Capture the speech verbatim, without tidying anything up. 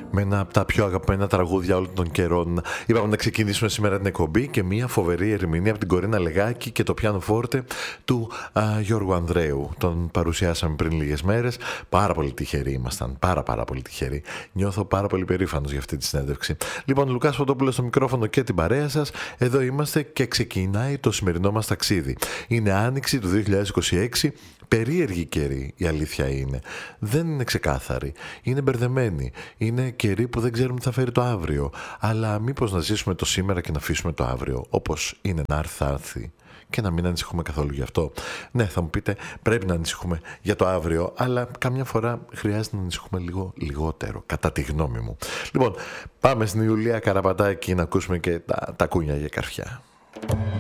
με ένα από τα πιο αγαπημένα τραγούδια όλων των καιρών. Είπαμε να ξεκινήσουμε σήμερα την εκπομπή και μια φοβερή ερμηνεία από την Κορίνα Λεγάκη και το πιάνο φόρτε του α, Γιώργου Ανδρέου. Τον παρουσιάσαμε πριν λίγες μέρες. Πάρα πολύ τυχεροί ήμασταν. Πάρα πάρα πολύ τυχεροί. Νιώθω πάρα πολύ περήφανος για αυτή τη συνέντευξη. Λοιπόν, Λουκάς Φωτόπουλος στο μικρόφωνο και την παρέα σας. Εδώ είμαστε και ξεκινάει το σημερινό μας ταξίδι. Είναι Άνοιξη του δύο χιλιάδες είκοσι έξι. Περίεργη καιρή, η αλήθεια είναι. Δεν είναι ξεκάθαρη. Είναι μπερδεμένη. Είναι καιρή που δεν ξέρουμε τι θα φέρει το αύριο. Αλλά μήπως να ζήσουμε το σήμερα και να αφήσουμε το αύριο. Όπως είναι να έρθει, θα έρθει. Και να μην ανησυχούμε καθόλου γι' αυτό. Ναι, θα μου πείτε, πρέπει να ανησυχούμε για το αύριο, αλλά καμιά φορά χρειάζεται να ανησυχούμε λίγο λιγότερο, κατά τη γνώμη μου. Λοιπόν, πάμε στην Ιουλία Καραπατάκη να ακούσουμε και τα, τα κούνια για καρφιά.